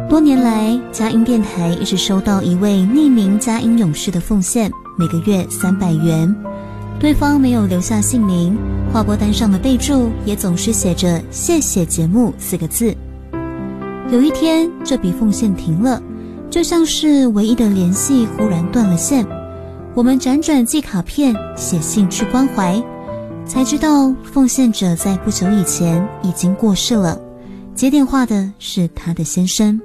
多年来，佳音电台一直收到一位匿名佳音勇士的奉献，每个月300元。对方没有留下姓名，划拨单上的备注也总是写着“谢谢节目”4个字。有一天，这笔奉献停了，就像是唯一的联系忽然断了线。我们辗转寄卡片、写信去关怀，才知道奉献者在不久以前已经过世了，接电话的是他的先生。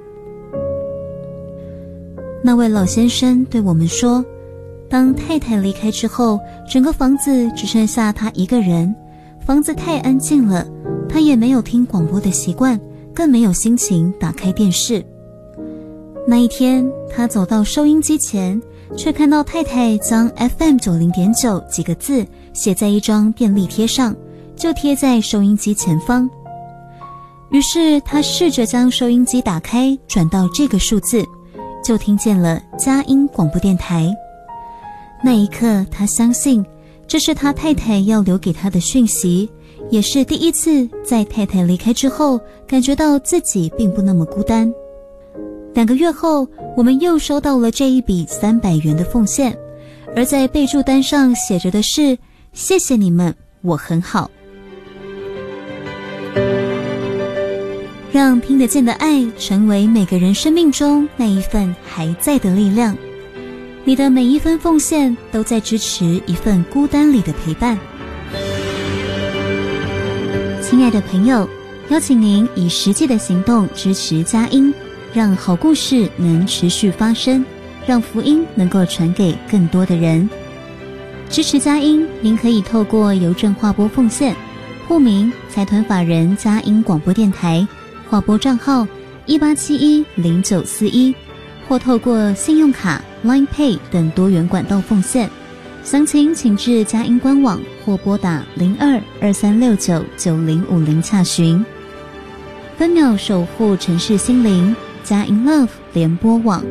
那位老先生对我们说，当太太离开之后，整个房子只剩下他一个人，房子太安静了，他也没有听广播的习惯，更没有心情打开电视。那一天，他走到收音机前，却看到太太将 FM90.9 几个字写在一张便利贴上，就贴在收音机前方。于是他试着将收音机打开，转到这个数字，就听见了佳音广播电台。那一刻，他相信这是他太太要留给他的讯息，也是第一次在太太离开之后，感觉到自己并不那么孤单。2个月后，我们又收到了这一笔300元的奉献，而在备注单上写着的是“谢谢你们，我很好”。让听得见的爱成为每个人生命中那一份还在的力量。你的每一分奉献都在支持一份孤单里的陪伴。亲爱的朋友，邀请您以实际的行动支持佳音，让好故事能持续发生，让福音能够传给更多的人。支持佳音，您可以透过邮政划拨奉献，户名财团法人佳音广播电台，划拨账号18710941，或透过信用卡、Line Pay 等多元管道奉献。详情请至佳音官网或拨打0223699050洽询。分秒守护城市心灵，佳音 Love 联播网。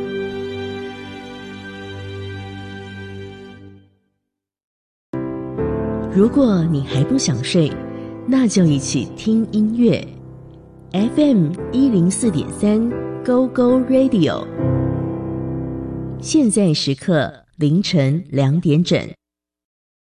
如果你还不想睡，那就一起听音乐。FM104.3 Go Go Radio， 现在时刻凌晨2点整。